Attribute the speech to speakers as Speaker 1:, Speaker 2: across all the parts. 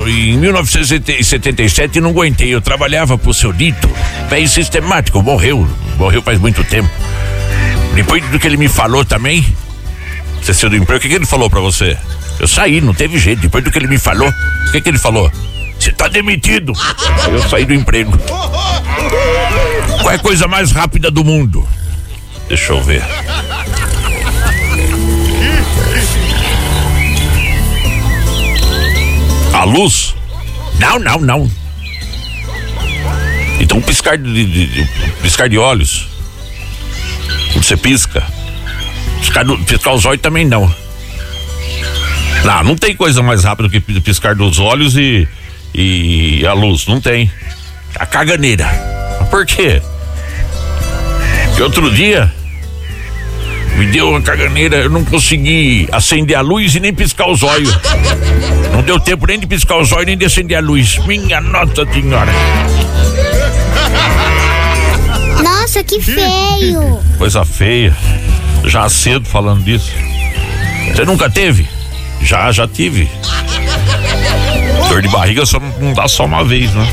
Speaker 1: em 1977 não aguentei, eu trabalhava pro seu Dito, velho sistemático, morreu faz muito tempo. Depois do que ele me falou também, você saiu do emprego, o que ele falou pra você? Eu saí, não teve jeito, depois do que ele me falou, o que ele falou? Você tá demitido. Eu saí do emprego. Qual é a coisa mais rápida do mundo? Deixa eu ver. A luz? Não. Então piscar de olhos. Você pisca. Piscar os olhos também não. Não tem coisa mais rápida do que piscar dos olhos e a luz. Não tem. A caganeira. Por quê? Porque outro dia me deu uma caganeira, eu não consegui acender a luz e nem piscar os olhos. Não deu tempo nem de piscar os olhos nem de acender a luz. Minha Nossa Senhora.
Speaker 2: Nossa, que feio.
Speaker 1: Coisa feia. Já cedo falando disso. Você nunca teve? Já tive. Dor de barriga só não dá só uma vez, né?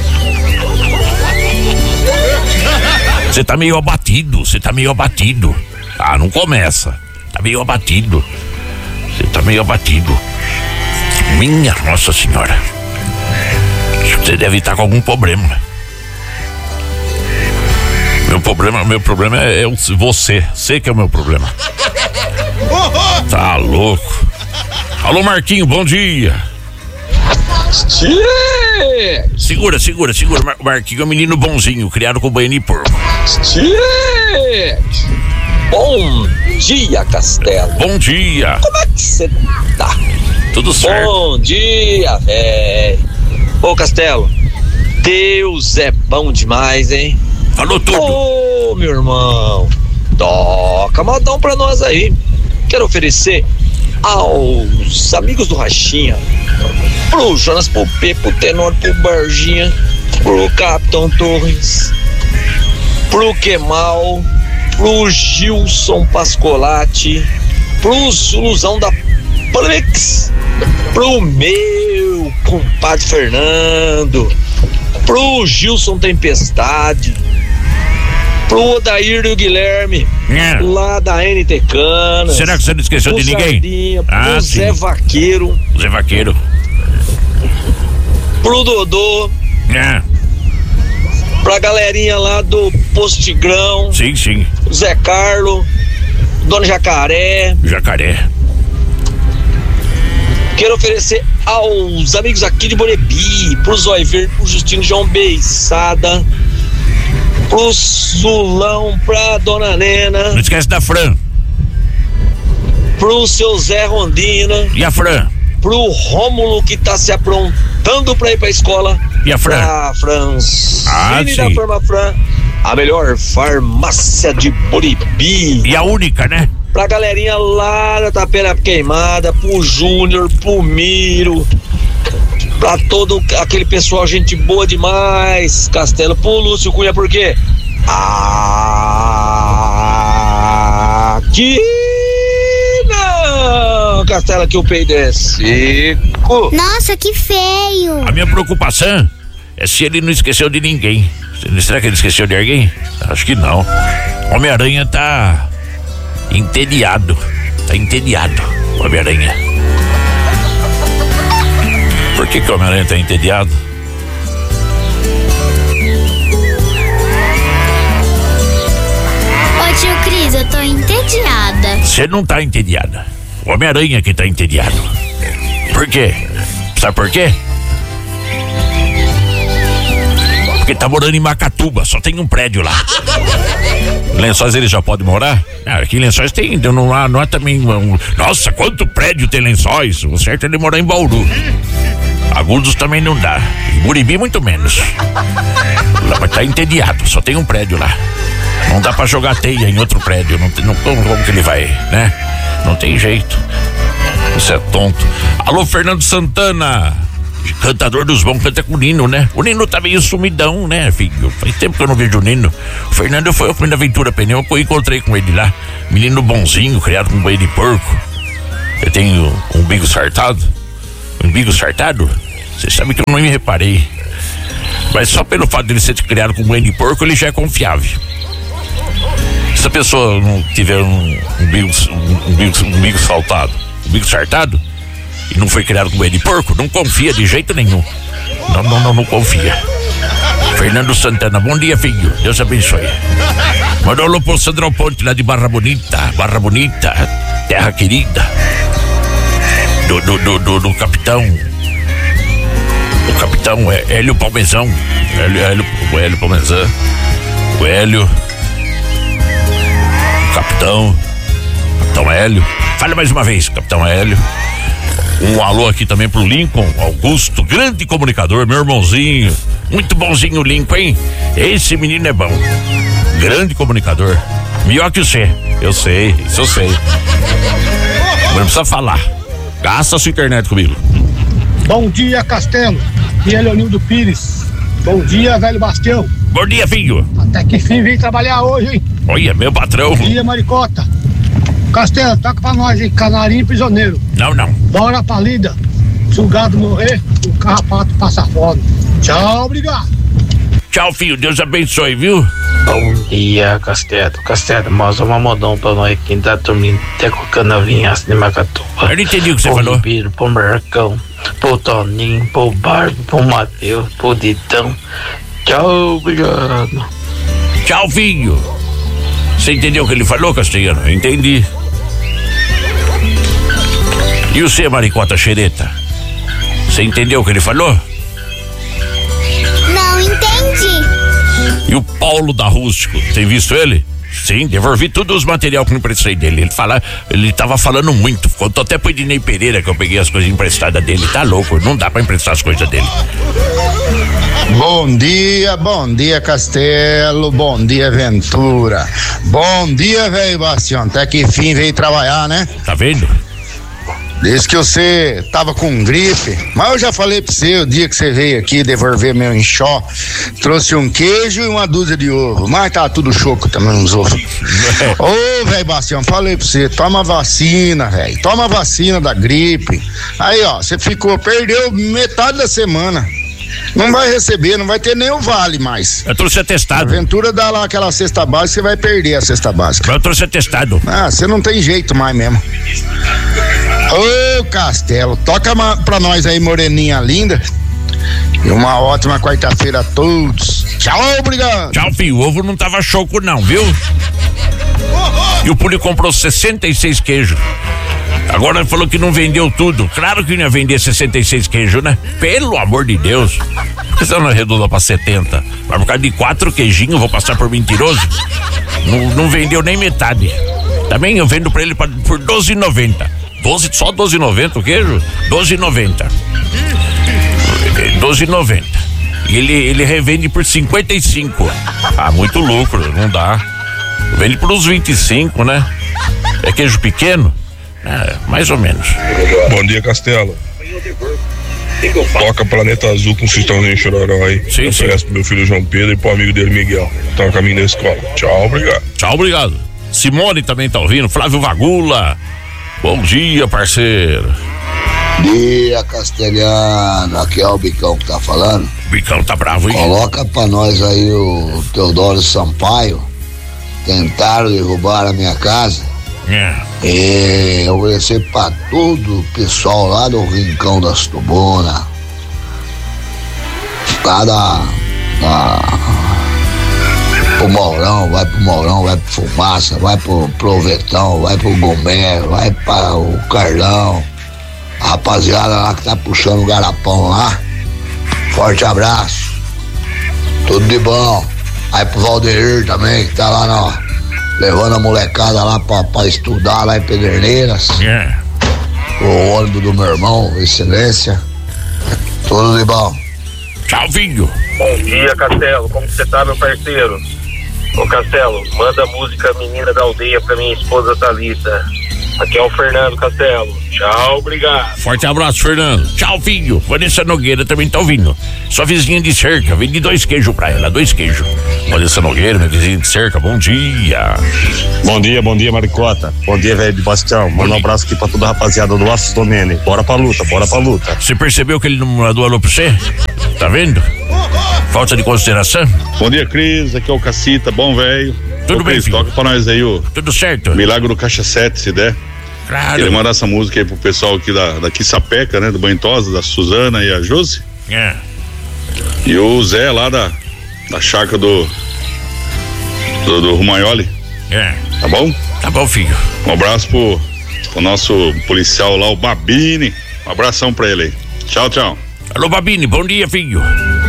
Speaker 1: Você tá meio abatido. Não começa. Tá meio abatido. Você tá meio abatido. Minha Nossa Senhora. Você deve estar com algum problema. Meu problema é você. Você que é o meu problema. Tá louco. Alô, Marquinho, bom dia. Segura. Marquinho é um menino bonzinho, criado com banho de porco.
Speaker 3: Bom dia, Castelo.
Speaker 1: Bom dia.
Speaker 3: Como é que você tá?
Speaker 1: Tudo certo.
Speaker 3: Bom dia, velho. Ô, Castelo, Deus é bom demais, hein?
Speaker 1: Falou tudo.
Speaker 3: Ô, meu irmão, toca modão pra nós aí. Quero oferecer aos amigos do Rachinha, pro Jonas, pro P, pro Tenor, pro Barginha, pro Capitão Torres, pro Kemal, pro Gilson Pascolati, pro Zuluzão da Plex, pro meu compadre Fernando, pro Gilson Tempestade, pro Odair e o Guilherme, lá da NT Canas.
Speaker 1: Será que você não esqueceu de ninguém?
Speaker 3: Sardinha, pro Zé Vaqueiro. Pro Dodô. Pra galerinha lá do Postigrão.
Speaker 1: Sim.
Speaker 3: Zé Carlo, Dona Jacaré. Quero oferecer aos amigos aqui de Borebi, pro Zói Verde, pro Justino João Beiçada, pro Zulão, pra Dona Nena.
Speaker 1: Não esquece da Fran.
Speaker 3: Pro seu Zé Rondina.
Speaker 1: E a Fran?
Speaker 3: Pro Rômulo, que tá se aprontando pra ir pra escola.
Speaker 1: E a Fran?
Speaker 3: A Francine da Farma Fran, a melhor farmácia de Borebi.
Speaker 1: E a única, né?
Speaker 3: Pra galerinha lá da Tapera Queimada, pro Júnior, pro Miro, pra todo aquele pessoal, gente boa demais, Castelo, pro Lúcio Cunha, por quê? Aqui não, Castelo, que o peido é seco.
Speaker 2: Nossa, que feio.
Speaker 1: A minha preocupação é se ele não esqueceu de ninguém. Será que ele esqueceu de alguém? Acho que não. Homem-Aranha tá entediado. Homem-Aranha. Por que o Homem-Aranha tá entediado?
Speaker 2: Ô tio Cris, eu tô entediada.
Speaker 1: Você não tá entediada. O Homem-Aranha que tá entediado. Por quê? Sabe por quê? Porque tá morando em Macatuba, só tem um prédio lá. Lençóis ele já pode morar? Aqui em Lençóis tem, então não há também. Nossa, quanto prédio tem Lençóis? O certo é ele morar em Bauru. Agudos também não dá. Em Borebi muito menos. Mas tá entediado, só tem um prédio lá. Não dá pra jogar teia em outro prédio. Como que ele vai, né? Não tem jeito. Você é tonto. Alô, Fernando Santana. Cantador dos bons, canta com o Nino, né? O Nino tá meio sumidão, né, filho? Faz tempo que eu não vejo o Nino. O Fernando foi a primeira aventura pneu, eu encontrei com ele lá. Menino bonzinho, criado com banho de porco. Eu tenho umbigo sartado. Umbigo sartado? Você sabe que eu não me reparei. Mas só pelo fato dele ser criado com banho de porco, ele já é confiável. Se a pessoa não tiver um bico saltado, um bico sartado, e não foi criado com banho de porco, não confia de jeito nenhum. Não confia. Fernando Santana, bom dia, filho. Deus abençoe. Manda um alô pro Sandro Ponte lá de Barra Bonita, terra querida. Do capitão. O capitão Hélio Palmezão. Hélio Palmezão. O Hélio. O capitão Hélio. Fala mais uma vez, capitão Hélio. Um alô aqui também pro Lincoln Augusto, grande comunicador, meu irmãozinho. Muito bonzinho o Lincoln, hein? Esse menino é bom. Grande comunicador. Melhor que você. Eu sei, isso eu sei. Mas não precisa falar. Gasta a sua internet comigo.
Speaker 4: Bom dia, Castelo. E é Leonildo Pires. Bom dia, velho Bastião.
Speaker 1: Bom dia, filho.
Speaker 4: Até que fim vim trabalhar hoje, hein?
Speaker 1: Olha, meu patrão.
Speaker 4: Bom dia, Maricota. Castelo, toca pra nós, hein? Canarinho prisioneiro.
Speaker 1: Não.
Speaker 4: Bora pra lida. Se o gado morrer, o carrapato passa fome. Tchau, obrigado.
Speaker 1: Tchau, filho. Deus abençoe, viu?
Speaker 5: Bom dia, Castelo. Castelo, mostra uma modão pra nós. Quem tá dormindo até com canavinhaço de Macatuba.
Speaker 1: Eu não entendi o que você falou.
Speaker 5: Pro Biro, pro Marcão, pro Toninho, pro Barbo, pro Matheus, pro Ditão. Tchau, obrigado.
Speaker 1: Tchau, filho. Você entendeu o que ele falou, Castelhano? Eu entendi. E você, Maricota Xereta? Você entendeu o que ele falou?
Speaker 2: Não entendi.
Speaker 1: E o Paulo da Rústico, tem visto ele? Sim, devolvi todos os material que eu emprestei dele. Ele tava falando muito. Contou até pro Ednei Pereira que eu peguei as coisas emprestadas dele. Tá louco, não dá pra emprestar as coisas dele.
Speaker 6: Bom dia, Castelo, bom dia, Ventura. Bom dia, velho Bastião. Até que fim veio trabalhar, né?
Speaker 1: Tá vendo?
Speaker 6: Desde que você tava com gripe, mas eu já falei pra você, o dia que você veio aqui devolver meu enxó, trouxe um queijo e uma dúzia de ovo, mas tá tudo choco também uns ovos. Ô, velho Bastião, falei pra você, toma vacina, velho, toma vacina da gripe. Aí, ó, você perdeu metade da semana. Não vai receber, não vai ter nem o vale mais.
Speaker 1: Eu trouxe atestado.
Speaker 6: A Ventura dá lá aquela cesta básica, você vai perder a cesta básica.
Speaker 1: Eu trouxe atestado.
Speaker 6: Ah, você não tem jeito mais mesmo. Ô, Castelo, toca pra nós aí, moreninha linda. E uma ótima quarta-feira a todos. Tchau, obrigado.
Speaker 1: Tchau, filho. O ovo não tava choco não, viu? E o Puli comprou 66 queijos. Agora ele falou que não vendeu tudo. Claro que não ia vender 66 queijos, né? Pelo amor de Deus. Por que você não arredondou pra 70? Mas por causa de 4 queijinhos, vou passar por mentiroso? Não vendeu nem metade. Também eu vendo pra ele por R$12,90. Só R$12,90 o queijo? R$12,90. R$12,90. E ele revende por 55. Ah, muito lucro, não dá. Vende por uns 25, né? É queijo pequeno? Mais ou menos.
Speaker 7: Bom dia, Castelo. Toca Planeta Azul com Cistãozinho Chororó aí.
Speaker 1: Sim.
Speaker 7: Oferece pro meu filho João Pedro e pro amigo dele Miguel. Tá no caminho da escola. Tchau, obrigado.
Speaker 1: Tchau, obrigado. Simone também tá ouvindo. Flávio Vagula. Bom dia, parceiro.
Speaker 8: Dia, Castelhano. Aqui é o Bicão que tá falando.
Speaker 1: O Bicão tá bravo, hein?
Speaker 8: Coloca pra nós aí o Teodoro Sampaio. Tentaram derrubar a minha casa. Eu oferecer pra todo o pessoal lá do Rincão das Tubonas, lá pro Mourão, vai pro Fumaça, vai pro Provetão, vai pro Gomé, vai para o Carlão, a rapaziada lá que tá puxando o garapão lá. Forte abraço, tudo de bom. Aí pro Valdeir também, que tá lá levando a molecada lá pra estudar lá em Pederneiras. O ônibus do meu irmão, Excelência. Tudo de bom.
Speaker 1: Tchau, filho.
Speaker 9: Bom dia, Castelo. Como você tá, meu parceiro? Ô, Castelo, manda a música Menina da Aldeia pra minha esposa Thalita. Aqui é o Fernando Castelo. Tchau, obrigado.
Speaker 1: Forte abraço, Fernando. Tchau, filho. Vanessa Nogueira também tá ouvindo. Sua vizinha de cerca, vende 2 queijos pra ela, 2 queijos. Vanessa Nogueira, minha vizinha de cerca, bom dia.
Speaker 10: Bom dia, Maricota. Bom dia, velho de Bastião. Manda um abraço aqui pra toda a rapaziada do Aços Domene. Bora pra luta.
Speaker 1: Você percebeu que ele não mandou alô pra você? Tá vendo? Falta de consideração.
Speaker 7: Bom dia, Cris. Aqui é o Cacita, bom velho.
Speaker 1: Tudo bem,
Speaker 7: Cris,
Speaker 1: filho?
Speaker 7: toca pra nós aí o
Speaker 1: Tudo certo?
Speaker 7: Milagre do Caixa 7, se der.
Speaker 1: Claro.
Speaker 7: Ele manda essa música aí pro pessoal aqui daqui Sapeca, né? Do Banhosa, da Suzana e a Josi.
Speaker 1: É.
Speaker 7: E o Zé lá da chácara do Rumaioli.
Speaker 1: É.
Speaker 7: Tá bom?
Speaker 1: Tá bom, filho.
Speaker 7: Um abraço pro nosso policial lá, o Babini. Um abração pra ele aí. Tchau, tchau.
Speaker 1: Alô, Babini, bom dia, filho.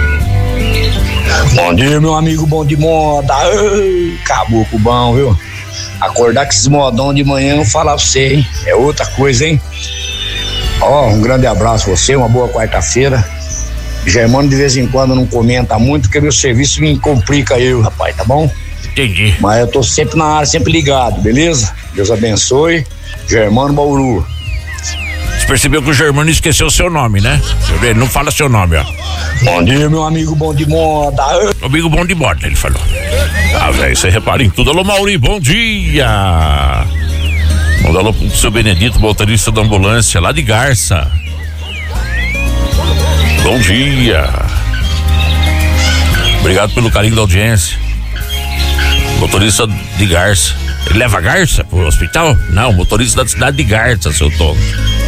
Speaker 8: Bom dia, meu amigo bom de moda. Caboclo bom, viu? Acordar com esses modão de manhã, eu vou falar pra você, hein? É outra coisa, hein? Ó, um grande abraço pra você, uma boa quarta-feira. Germano de vez em quando não comenta muito, porque meu serviço me complica eu, rapaz, tá bom?
Speaker 1: Entendi.
Speaker 8: Mas eu tô sempre na área, sempre ligado, beleza? Deus abençoe. Germano Bauru.
Speaker 1: Você percebeu que o Germano esqueceu o seu nome, né? Ele não fala seu nome, ó.
Speaker 8: Bom dia, meu amigo bom de moda.
Speaker 1: Amigo bom de moda, ele falou. Ah, velho, você repara em tudo. Alô, Mauri, bom dia. Manda alô pro seu Benedito, motorista da ambulância, lá de Garça. Bom dia. Obrigado pelo carinho da audiência. Motorista de Garça. Ele leva Garça pro hospital? Não, motorista da cidade de Garça, seu tonto.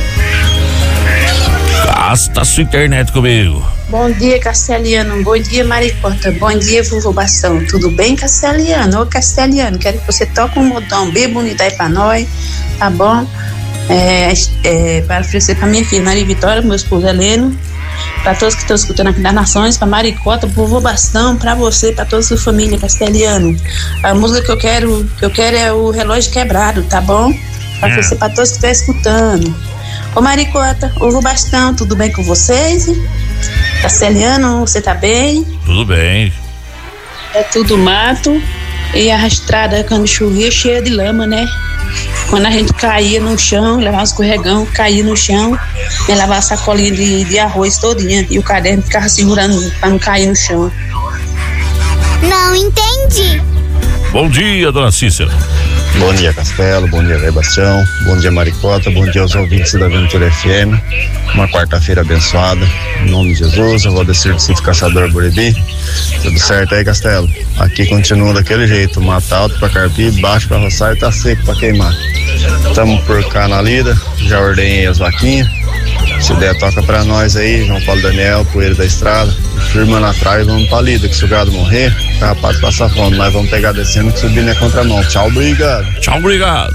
Speaker 1: Gasta sua internet comigo.
Speaker 11: Bom dia, Casteliano. Bom dia, Maricota. Bom dia, vovô Bastão. Tudo bem, Casteliano? Ô, Casteliano, quero que você toque um modão bem bonito aí pra nós, tá bom? Para oferecer pra minha filha, Maria Vitória, meu esposo Heleno, pra todos que estão escutando aqui das Nações, pra Maricota, pro vovô Bastão, pra você, pra toda a sua família, Casteliano. A música que eu quero é o Relógio Quebrado, tá bom? Pra oferecer pra todos que estão escutando. Ô, Maricota, vovô Bastão, tudo bem com vocês? Casteliano, você tá bem?
Speaker 1: Tudo bem.
Speaker 11: É tudo mato e a estrada quando chovia cheia de lama, né? Quando a gente caía no chão, levava um escorregão, caía no chão, ia lavar a sacolinha de arroz todinha e o caderno ficava segurando pra não cair no chão.
Speaker 2: Não entendi.
Speaker 1: Bom dia, dona Cícera.
Speaker 10: Bom dia, Castelo. Bom dia, velho Bastião. Bom dia, Maricota. Bom dia aos ouvintes da Aventura FM. Uma quarta-feira abençoada. Em nome de Jesus, eu vou descer do Sítio Caçador Buribi. Tudo certo aí, Castelo? Aqui continua daquele jeito. Mata alto pra carpir, baixo pra roçar e tá seco pra queimar. Tamo por cá na lida. Já ordenhei as vaquinhas. Se der, toca pra nós aí, João Paulo Daniel, Poeira da Estrada. Firma na trás, vamos pra lida, que se o gado morrer, o rapaz passa fome. Nós vamos pegar descendo que subir na contramão. Tchau, obrigado.
Speaker 1: Tchau, obrigado.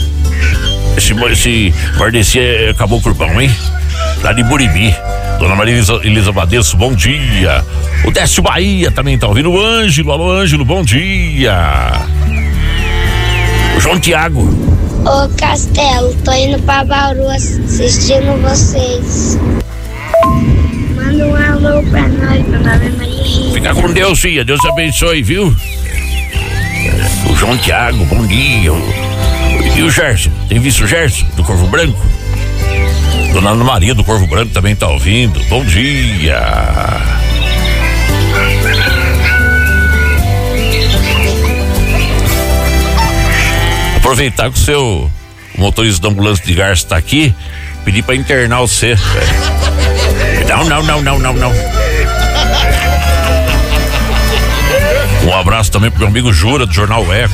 Speaker 1: Esse Vardeci acabou com o pão, hein? Lá de Buribi. Dona Maria Elisa Badesso, bom dia. O Décio Bahia também tá ouvindo. O Ângelo, alô Ângelo, bom dia. O João Tiago.
Speaker 2: Ô, Castelo, tô indo pra Bauru assistindo vocês. Manda um alô pra nós, meu nome é Maria Henrique.
Speaker 1: Fica com Deus, filha, Deus abençoe, viu? O João Tiago, bom dia. E o Gerson, tem visto o Gerson, do Corvo Branco? Dona Ana Maria do Corvo Branco também tá ouvindo, bom dia. Aproveitar que o motorista da ambulância de Garça tá aqui, pedir pra internar você. Não. Um abraço também pro meu amigo Jura, do Jornal Eco.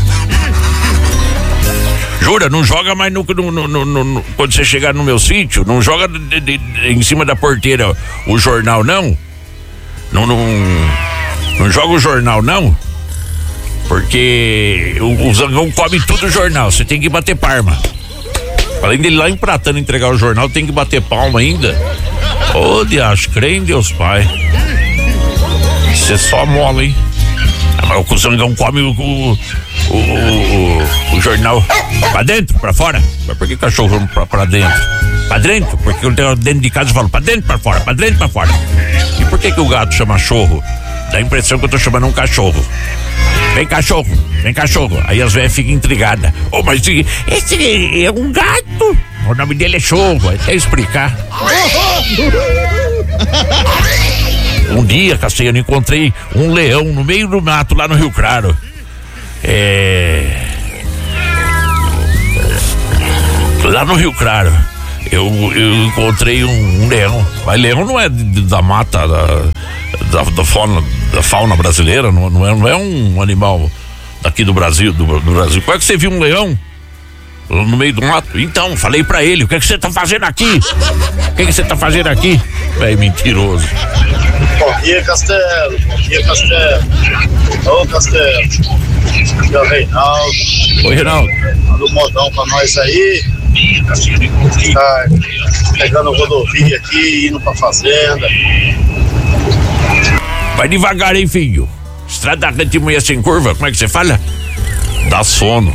Speaker 1: Jura, não joga mais quando você chegar no meu sítio, não joga em cima da porteira o jornal, não. Não joga o jornal, não. Porque o Zangão come tudo o jornal, você tem que bater palma. Além dele lá empratando entregar o jornal, tem que bater palma ainda. Ô, Deus, crê em Deus Pai. Você só mola, hein? Mas o Zangão come o jornal pra dentro, pra fora. Mas por que cachorro pra dentro? Pra dentro, porque eu tenho dentro de casa e falo pra dentro, pra fora, pra dentro, pra fora. E por que o gato chama chorro? Dá a impressão que eu tô chamando um cachorro. Vem cachorro. Aí as velhas ficam intrigadas. Mas esse é um gato. O nome dele é Chorro, até explicar. Um dia, Cassiano, encontrei um leão no meio do mato lá no Rio Claro. Lá no Rio Claro, eu encontrei um leão. Mas leão não é da mata da fauna brasileira, não é um animal daqui do Brasil. Como é que você viu um leão no meio do mato? Então, falei pra ele, o que é que você tá fazendo aqui? Velho mentiroso.
Speaker 10: Bom dia, Castelo. Ô, Castelo. Aqui é o Reinaldo.
Speaker 1: Oi, Reinaldo.
Speaker 10: Manda um modão pra nós aí. Tá pegando rodovia aqui, indo pra fazenda.
Speaker 1: Vai devagar, hein, filho? Estrada de mulher sem curva, como é que você fala? Dá sono.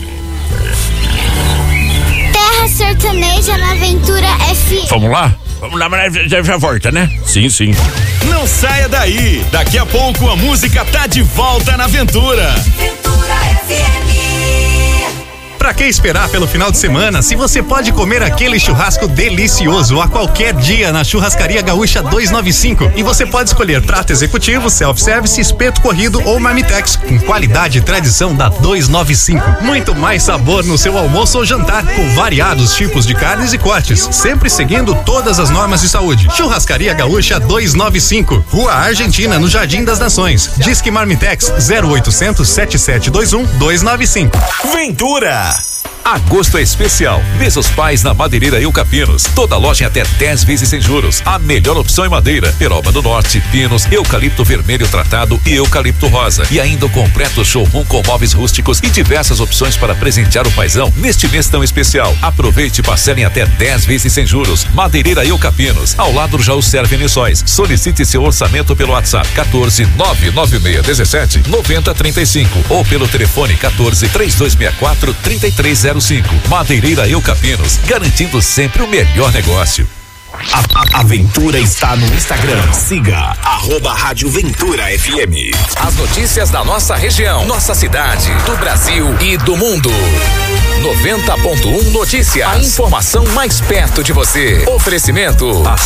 Speaker 2: Terra Sertaneja na Aventura FM.
Speaker 1: Vamos lá, mas já volta, né? Sim.
Speaker 12: Não saia daí. Daqui a pouco a música tá de volta na Aventura.
Speaker 13: Aventura FM.
Speaker 12: Pra que esperar pelo final de semana se você pode comer aquele churrasco delicioso a qualquer dia na Churrascaria Gaúcha 295? E você pode escolher prato executivo, self-service, espeto corrido ou marmitex, com qualidade e tradição da 295. Muito mais sabor no seu almoço ou jantar, com variados tipos de carnes e cortes, sempre seguindo todas as normas de saúde. Churrascaria Gaúcha 295, Rua Argentina, no Jardim das Nações. Disque Marmitex 0800 7721 295.
Speaker 14: Ventura. Agosto é especial. Mês dos Pais na Madeireira Eucapinos. Toda loja em até 10 vezes sem juros. A melhor opção em madeira: peroba do norte, pinos, eucalipto vermelho tratado e eucalipto rosa. E ainda o completo showroom com móveis rústicos e diversas opções para presentear o paizão neste mês tão especial. Aproveite e parcele em até 10 vezes sem juros. Madeireira Eucapinos, ao lado do Jaú Serve Emissões. Solicite seu orçamento pelo WhatsApp 14 99617 9035 ou pelo telefone 14 3264 3305. Madeireira Eucapinos, garantindo sempre o melhor negócio.
Speaker 13: A Aventura está no Instagram. Siga @Rádio Ventura FM. As notícias da nossa região, nossa cidade, do Brasil e do mundo. 90.1 Notícias. A informação mais perto de você. Oferecimento.